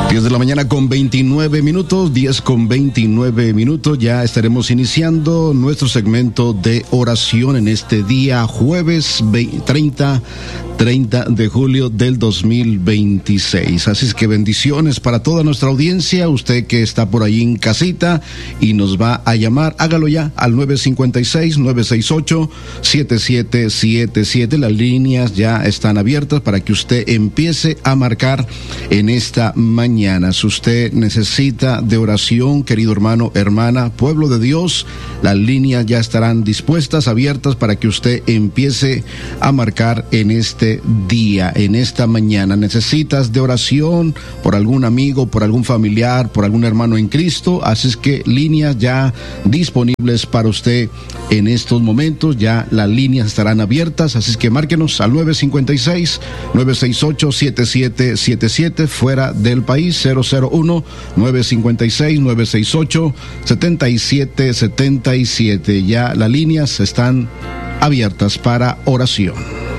10 de la mañana con 29 minutos, 10 con 29 minutos. Ya estaremos iniciando nuestro segmento de oración en este día jueves 30 de julio del 2026. Así es que bendiciones para toda nuestra audiencia. Usted que está por ahí en casita y nos va a llamar, hágalo ya al 956-968-7777. Las líneas ya están abiertas para que usted empiece a marcar en esta mañana. Si usted necesita de oración, querido hermano, hermana, pueblo de Dios, las líneas ya estarán dispuestas, abiertas para que usted empiece a marcar en este día, en esta mañana. Necesitas de oración por algún amigo, por algún familiar, por algún hermano en Cristo, así es que líneas ya disponibles para usted en estos momentos. Ya las líneas estarán abiertas, así es que márquenos al 956-968-7777 fuera del país, 001-956-968-7777. Ya las líneas están abiertas para oración.